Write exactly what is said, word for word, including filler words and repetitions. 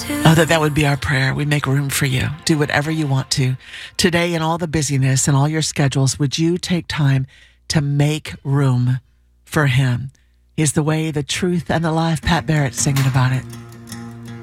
Oh, that that would be our prayer. We make room for you. Do whatever you want to. Today, in all the busyness and all your schedules, would you take time to make room for him? He is the way, the truth, and the life. Pat Barrett singing about it.